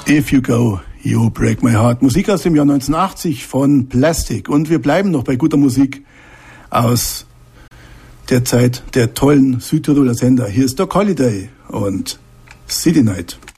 If You Go, You Break My Heart. Musik aus dem Jahr 1980 von Plastic. Und wir bleiben noch bei guter Musik aus der Zeit der tollen Südtiroler Sender. Hier ist Doc Holliday und City Night.